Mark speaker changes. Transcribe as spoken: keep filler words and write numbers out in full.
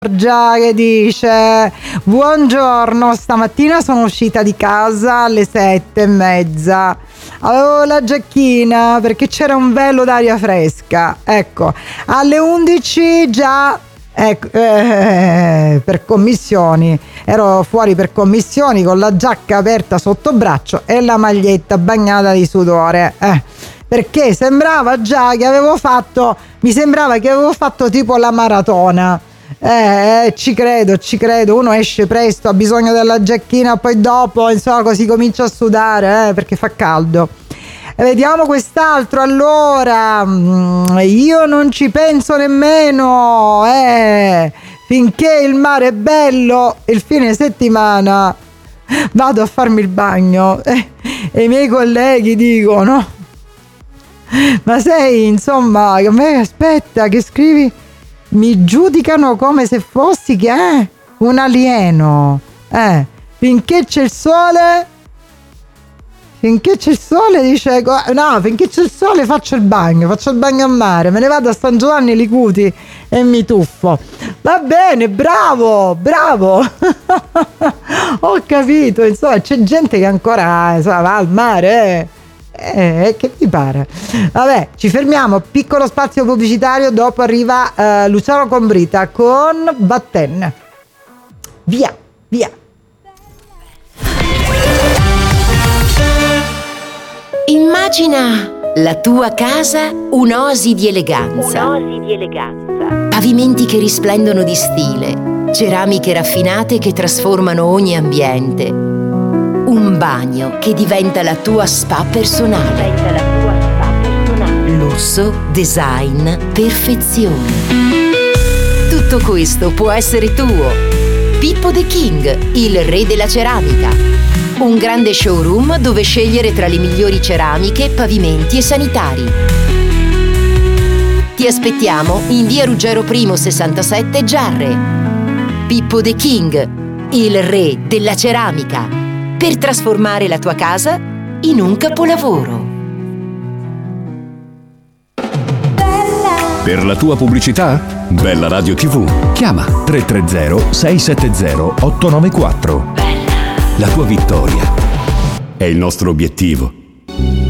Speaker 1: Già che dice: buongiorno, stamattina sono uscita di casa alle sette e mezza, avevo la giacchina perché c'era un velo d'aria fresca, ecco, alle undici già ecco, eh, per commissioni, ero fuori per commissioni con la giacca aperta sotto braccio e la maglietta bagnata di sudore, eh, perché sembrava già che avevo fatto, mi sembrava che avevo fatto tipo la maratona. Eh, eh, ci credo, ci credo, uno esce presto, ha bisogno della giacchina, poi dopo, insomma, così comincia a sudare, eh, perché fa caldo. E vediamo quest'altro, allora, io non ci penso nemmeno, eh, finché il mare è bello, il fine settimana vado a farmi il bagno, eh, e i miei colleghi dicono: ma sei, insomma, aspetta, che scrivi? Mi giudicano come se fossi che è un alieno. Eh, finché c'è il sole, finché c'è il sole, dice, no, finché c'è il sole faccio il bagno, faccio il bagno a mare, me ne vado a San Giovanni Licuti e mi tuffo. Va bene, bravo, bravo. Ho capito, insomma, c'è gente che ancora, insomma, va al mare, eh. Eh, che ti pare? Vabbè, ci fermiamo, piccolo spazio pubblicitario, dopo arriva uh, Luciano Combrita con Batten. Via, via.
Speaker 2: Immagina la tua casa un'oasi di eleganza.
Speaker 3: Un'oasi di eleganza.
Speaker 2: Pavimenti che risplendono di stile, ceramiche raffinate che trasformano ogni ambiente. Un bagno che diventa la tua spa personale.
Speaker 3: Diventa la tua spa personale.
Speaker 2: Lusso, design, perfezione. Tutto questo può essere tuo. Pippo The King, il re della ceramica. Un grande showroom dove scegliere tra le migliori ceramiche, pavimenti e sanitari. Ti aspettiamo in via Ruggero I sessantasette Giarre. Pippo The King, il re della ceramica. Per trasformare la tua casa in un capolavoro.
Speaker 4: Per la tua pubblicità? Bella Radio tivù. Chiama tre tre zero sei sette zero otto nove quattro. La tua vittoria è il nostro obiettivo.